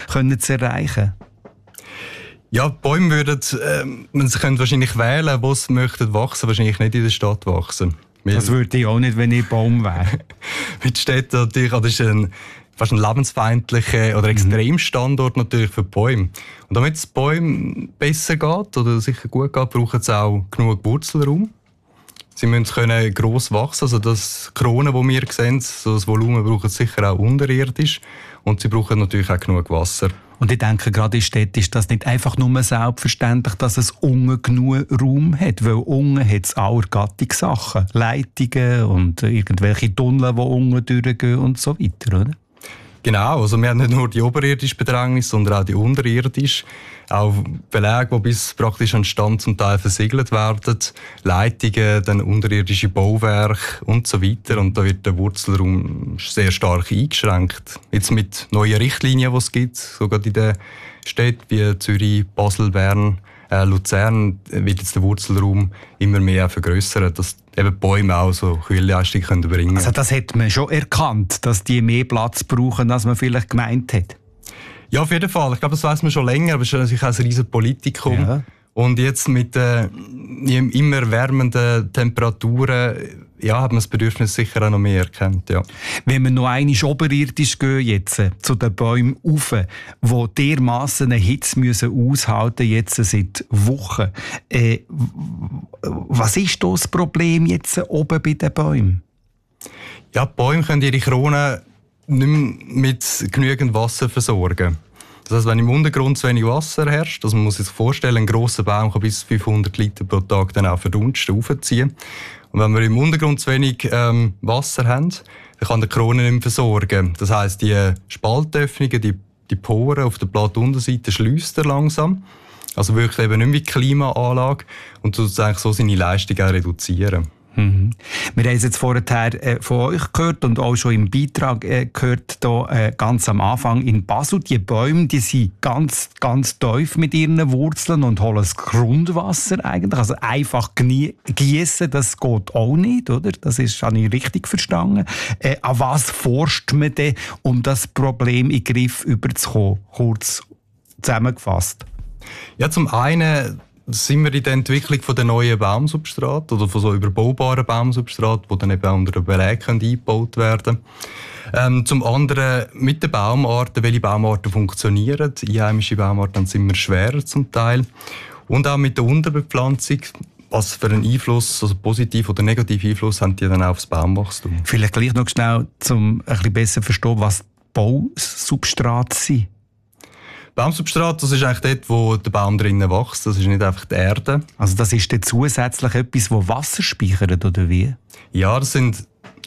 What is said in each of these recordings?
zu erreichen? Ja, die Bäume sie können wahrscheinlich wählen, wo sie möchten wachsen, wahrscheinlich nicht in der Stadt wachsen. Das würde ich auch nicht, wenn ich Baum wäre. Mit Städten natürlich, das ist fast ein lebensfeindlicher oder Extremstandort natürlich für die Bäume. Und damit es Bäumen besser geht oder sicher gut geht, brauchen sie auch genug Wurzelraum. Sie müssen gross wachsen, also das Kronen, das wir sehen, so das Volumen brauchen sie sicher auch unterirdisch. Und sie brauchen natürlich auch genug Wasser. Und ich denke, gerade in Städten ist das nicht einfach nur selbstverständlich, dass es unten genug Raum hat. Weil unten hat es auch Gattungssachen, Leitungen und irgendwelche Tunnel, die unten durchgehen und so weiter, oder? Genau, also wir haben nicht nur die oberirdische Bedrängnis, sondern auch die unterirdische. Auch Belege, die bis praktisch an Stand zum Teil versiegelt werden, Leitungen, dann unterirdische Bauwerke und so weiter. Und da wird der Wurzelraum sehr stark eingeschränkt. Jetzt mit neuen Richtlinien, die es gibt, sogar in den Städten wie Zürich, Basel, Bern, Luzern, wird jetzt der Wurzelraum immer mehr vergrössert, dass eben Bäume auch so Kühlleistung bringen können. Also das hat man schon erkannt, dass die mehr Platz brauchen, als man vielleicht gemeint hat? Ja, auf jeden Fall. Ich glaube, das weiss man schon länger, aber es ist natürlich auch ein riesiges Politikum. Ja. Und jetzt mit immer wärmenden Temperaturen hat man das Bedürfnis sicher auch noch mehr erkannt. Ja. Wenn wir noch einmal oberirdisch gehen, jetzt, zu den Bäumen rauf, die dermassen eine Hitze aushalten müssen, jetzt seit Wochen. Was ist das Problem jetzt oben bei den Bäumen? Ja, die Bäume können ihre Kronen nicht mehr mit genügend Wasser versorgen. Das heisst, wenn im Untergrund zu wenig Wasser herrscht, also man muss sich vorstellen, ein grosser Baum kann bis 500 Liter pro Tag dann auch verdunsten, aufziehen. Und wenn wir im Untergrund zu wenig Wasser haben, dann kann der Krone nicht mehr versorgen. Das heisst, die Spaltöffnungen, die Poren auf der Blattunterseite schließt er langsam. Also wirklich eben nicht mehr wie Klimaanlage und tut eigentlich so seine Leistung auch reduzieren. Mhm. Wir haben es jetzt vorher von euch gehört und auch schon im Beitrag gehört, hier, ganz am Anfang in Basel. Die Bäume, die sind ganz, ganz tief mit ihren Wurzeln und holen das Grundwasser eigentlich. Also einfach gießen, das geht auch nicht, oder? Das habe ich richtig verstanden. An was forscht man denn, um das Problem in den Griff überzukommen? Kurz zusammengefasst. Ja, zum einen sind wir in der Entwicklung von den neuen Baumsubstraten oder von so überbaubaren Baumsubstraten, die dann eben unter den Beleg eingebaut werden können. Zum anderen mit den Baumarten, welche Baumarten funktionieren. Einheimische Baumarten sind immer schwerer zum Teil. Und auch mit der Unterbepflanzung, was für einen Einfluss, also positiv oder negativ Einfluss, haben die dann auch aufs Baumwachstum. Vielleicht gleich noch schnell, um ein bisschen besser zu verstehen, was Bausubstrate sind. Baumsubstrat, das ist eigentlich dort, wo der Baum drinnen wächst. Das ist nicht einfach die Erde. Also das ist dann zusätzlich etwas, das Wasser speichert, oder wie? Ja, das sind...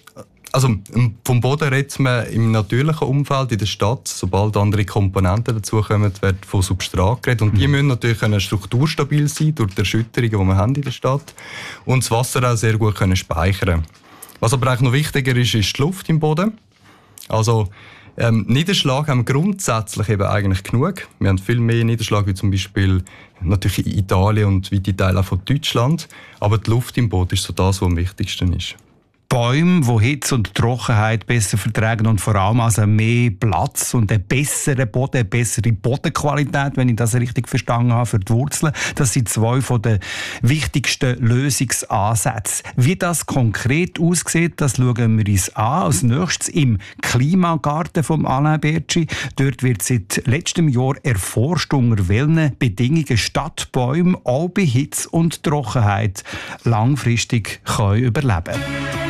Also vom Boden redet man im natürlichen Umfeld, in der Stadt. Sobald andere Komponenten dazukommen, wird von Substrat geredet. Und die müssen natürlich strukturstabil sein durch die Erschütterungen, die wir haben in der Stadt. Und das Wasser auch sehr gut speichern. Was aber eigentlich noch wichtiger ist, ist die Luft im Boden. Also Niederschlag haben wir grundsätzlich eben eigentlich genug. Wir haben viel mehr Niederschlag wie zum Beispiel natürlich in Italien und weite Teile auch von Deutschland. Aber die Luft im Boden ist so das, was am wichtigsten ist. Bäume, die Hitze und Trockenheit besser vertragen und vor allem also mehr Platz und einen besseren Boden, eine bessere Bodenqualität, wenn ich das richtig verstanden habe, für die Wurzeln. Das sind zwei von den wichtigsten Lösungsansätze. Wie das konkret aussieht, das schauen wir uns an. Als nächstes im Klimagarten von Alain Bertschi. Dort wird seit letztem Jahr erforscht, unter welchen Bedingungen Stadtbäume auch bei Hitze und Trockenheit langfristig überleben können.